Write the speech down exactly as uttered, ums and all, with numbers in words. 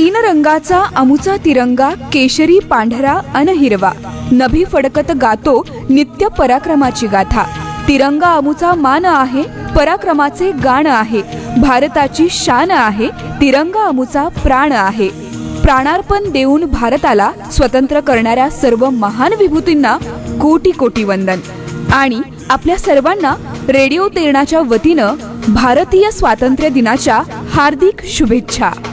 तीन रंगाचा अमुचा तिरंगा, केशरी पांढरा अन हिरवा, नभी फडकत गातो नित्य पराक्रमाची गाथा. तिरंगा अमुचा मान आहे, पराक्रमाचे गाण आहे, भारताची शान आहे, तिरंगा अमुचा प्राण आहे. प्राणार्पण देऊन भारताला स्वतंत्र करणाऱ्या सर्व महान विभूतींना कोटी कोटी वंदन. आणि आपल्या सर्वांना रेडिओ तेरणाच्या वतीनं भारतीय स्वातंत्र्य दिनाच्या हार्दिक शुभेच्छा.